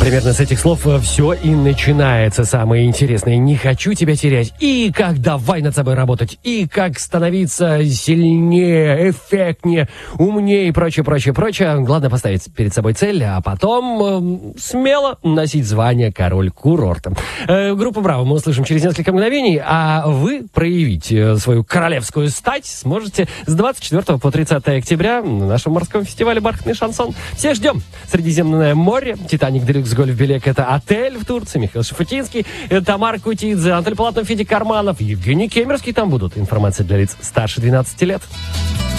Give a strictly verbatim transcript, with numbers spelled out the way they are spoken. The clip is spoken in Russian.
примерно с этих слов все и начинается самое интересное. Не хочу тебя терять. И как давай над собой работать. И как становиться сильнее, эффектнее, умнее и прочее, прочее, прочее. Главное поставить перед собой цель, а потом э, смело носить звание король курорта. Э, группу «Браво» мы услышим через несколько мгновений, а вы проявить э, свою королевскую стать сможете с двадцать четвёртого по тридцатое октября на нашем морском фестивале «Бархатный шансон». Всех ждем. Средиземное море, «Титаник Делюкс Гольф Белек» — это отель в Турции, Михаил Шафутинский, Тамара Кутидзе, Анатолий Полатнов, Федя Карманов, Евгений Кемерский там будут. Информация для лиц старше двенадцати лет.